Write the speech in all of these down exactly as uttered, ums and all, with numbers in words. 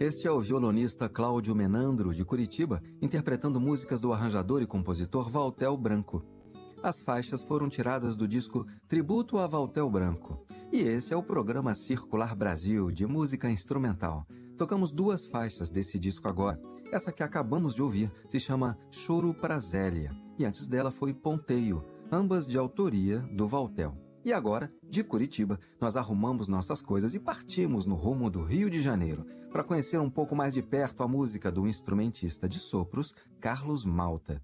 Este é o violonista Cláudio Menandro, de Curitiba, interpretando músicas do arranjador e compositor Valtel Branco. As faixas foram tiradas do disco Tributo a Valtel Branco. E esse é o programa Circular Brasil, de música instrumental. Tocamos duas faixas desse disco agora. Essa que acabamos de ouvir se chama Choro pra Zélia, e antes dela foi Ponteio, ambas de autoria do Valtel. E agora, de Curitiba, nós arrumamos nossas coisas e partimos no rumo do Rio de Janeiro para conhecer um pouco mais de perto a música do instrumentista de sopros, Carlos Malta.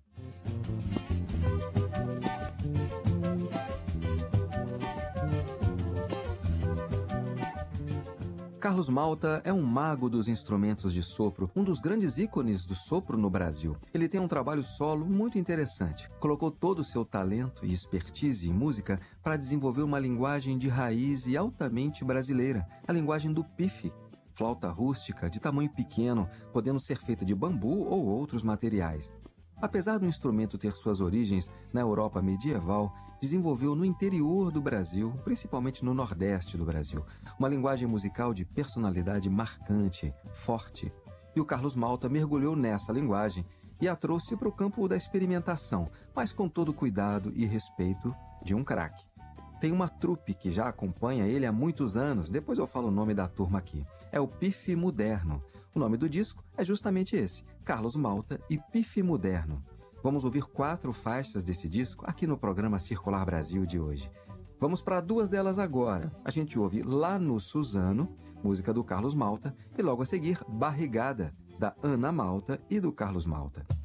Carlos Malta é um mago dos instrumentos de sopro, um dos grandes ícones do sopro no Brasil. Ele tem um trabalho solo muito interessante. Colocou todo o seu talento e expertise em música para desenvolver uma linguagem de raiz e altamente brasileira, a linguagem do pife, flauta rústica de tamanho pequeno, podendo ser feita de bambu ou outros materiais. Apesar do instrumento ter suas origens na Europa medieval, desenvolveu no interior do Brasil, principalmente no Nordeste do Brasil, uma linguagem musical de personalidade marcante, forte. E o Carlos Malta mergulhou nessa linguagem e a trouxe para o campo da experimentação, mas com todo o cuidado e respeito de um craque. Tem uma trupe que já acompanha ele há muitos anos, depois eu falo o nome da turma aqui. É o Pife Moderno. O nome do disco é justamente esse, Carlos Malta e Pife Moderno. Vamos ouvir quatro faixas desse disco aqui no programa Circular Brasil de hoje. Vamos para duas delas agora. A gente ouve Lá no Suzano, música do Carlos Malta, e logo a seguir Barrigada, da Ana Malta e do Carlos Malta.